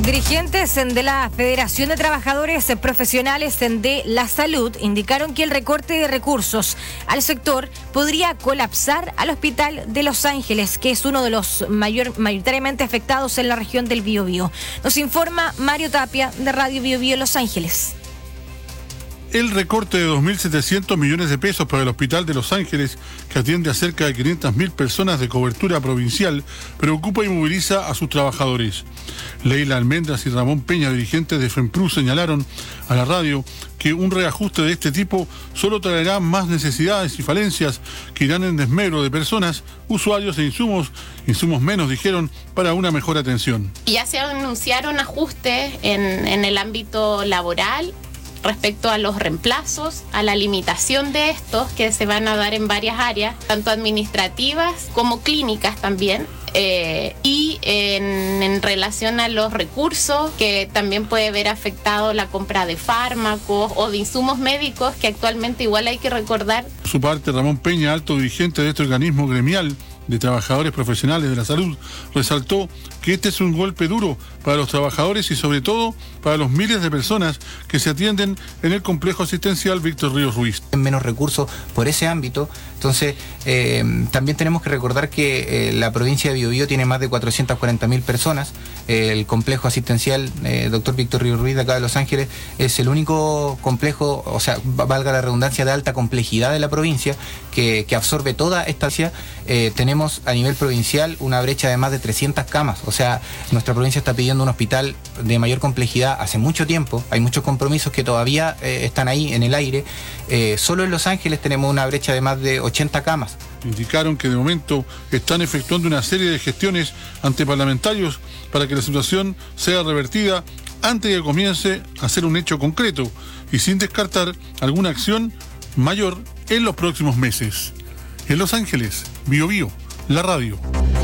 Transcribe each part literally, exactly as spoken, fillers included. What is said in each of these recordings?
Dirigentes de la Federación de Trabajadores Profesionales de la Salud indicaron que el recorte de recursos al sector podría colapsar al Hospital de Los Ángeles, que es uno de los mayor, mayoritariamente afectados en la región del Biobío. Nos informa Mario Tapia de Radio Biobío Los Ángeles. El recorte de dos mil setecientos millones de pesos para el Hospital de Los Ángeles, que atiende a cerca de quinientas mil personas de cobertura provincial, preocupa y moviliza a sus trabajadores. Leila Almendras y Ramón Peña, dirigentes de FEMPRU, señalaron a la radio que un reajuste de este tipo solo traerá más necesidades y falencias que irán en desmedro de personas, usuarios e insumos, insumos menos, dijeron, para una mejor atención. Ya se anunciaron ajustes en, en el ámbito laboral, respecto a los reemplazos, a la limitación de estos que se van a dar en varias áreas, tanto administrativas como clínicas también, eh, y en, en relación a los recursos, que también puede ver afectado la compra de fármacos o de insumos médicos, que actualmente igual hay que recordar. Por su parte, Ramón Peña, alto dirigente de este organismo gremial de trabajadores profesionales de la salud, resaltó que este es un golpe duro para los trabajadores y sobre todo para los miles de personas que se atienden en el complejo asistencial Víctor Ríos Ruiz. Menos recursos por ese ámbito, entonces eh, también tenemos que recordar que eh, la provincia de Biobío tiene más de cuatrocientas cuarenta mil personas, eh, el complejo asistencial eh, doctor Víctor Ríos Ruiz de acá de Los Ángeles es el único complejo, o sea, valga la redundancia, de alta complejidad de la provincia que, que absorbe toda esta eh, tenemos a nivel provincial una brecha de más de trescientas camas, o sea, nuestra provincia está pidiendo un hospital de mayor complejidad hace mucho tiempo, hay muchos compromisos que todavía eh, están ahí en el aire, eh, solo en Los Ángeles tenemos una brecha de más de ochenta camas. Indicaron que de momento están efectuando una serie de gestiones ante parlamentarios para que la situación sea revertida antes de que comience a ser un hecho concreto y sin descartar alguna acción mayor en los próximos meses. En Los Ángeles, Biobío, la radio.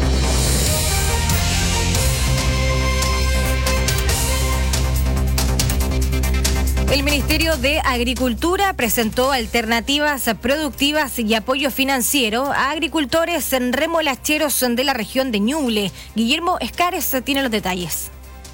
El Ministerio de Agricultura presentó alternativas productivas y apoyo financiero a agricultores remolacheros de la región de Ñuble. Guillermo Escares tiene los detalles.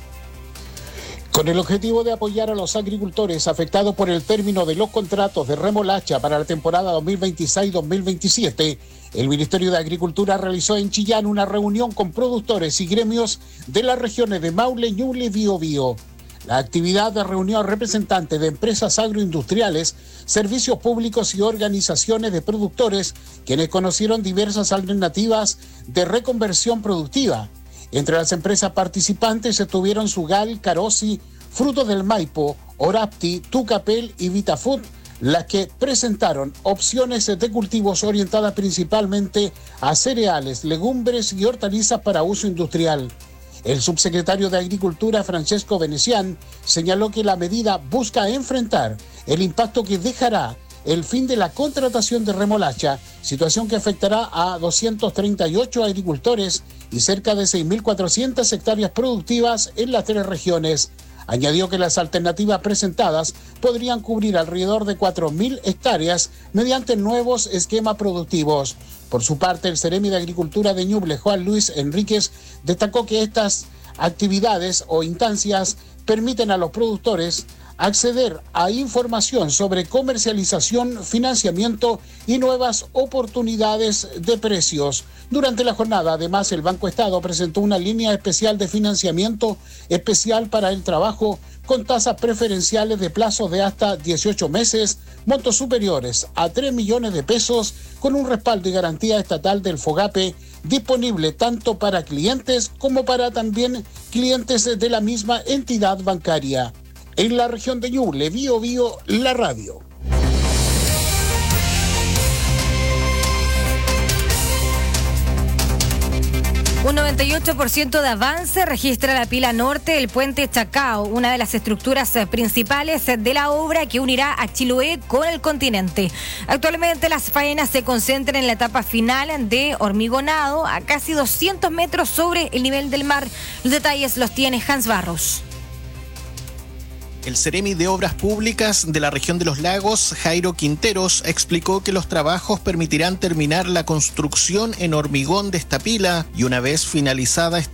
Con el objetivo de apoyar a los agricultores afectados por el término de los contratos de remolacha para la temporada dos mil veintiséis dos mil veintisiete, el Ministerio de Agricultura realizó en Chillán una reunión con productores y gremios de las regiones de Maule, Ñuble y Biobío. La actividad reunió a representantes de empresas agroindustriales, servicios públicos y organizaciones de productores, quienes conocieron diversas alternativas de reconversión productiva. Entre las empresas participantes estuvieron Sugal, Carosi, Frutos del Maipo, Orapti, Tucapel y Vitafood, las que presentaron opciones de cultivos orientadas principalmente a cereales, legumbres y hortalizas para uso industrial. El subsecretario de Agricultura, Francesco Venecián, señaló que la medida busca enfrentar el impacto que dejará el fin de la contratación de remolacha, situación que afectará a doscientos treinta y ocho agricultores y cerca de seis mil cuatrocientas hectáreas productivas en las tres regiones. Añadió que las alternativas presentadas podrían cubrir alrededor de cuatro mil hectáreas mediante nuevos esquemas productivos. Por su parte, el Seremi de Agricultura de Ñuble, Juan Luis Enríquez, destacó que estas actividades o instancias permiten a los productores acceder a información sobre comercialización, financiamiento y nuevas oportunidades de precios. Durante la jornada, además, el Banco Estado presentó una línea especial de financiamiento especial para el trabajo con tasas preferenciales de plazo de hasta dieciocho meses, montos superiores a tres millones de pesos, con un respaldo y garantía estatal del FOGAPE disponible tanto para clientes como para también clientes de la misma entidad bancaria. En la región de Ñuble, Biobío, la radio. Un noventa y ocho por ciento de avance registra la pila norte del puente Chacao, una de las estructuras principales de la obra que unirá a Chiloé con el continente. Actualmente las faenas se concentran en la etapa final de hormigonado a casi doscientos metros sobre el nivel del mar. Los detalles los tiene Hans Barros. El Seremi de Obras Públicas de la región de los Lagos, Jairo Quinteros, explicó que los trabajos permitirán terminar la construcción en hormigón de esta pila y una vez finalizada esta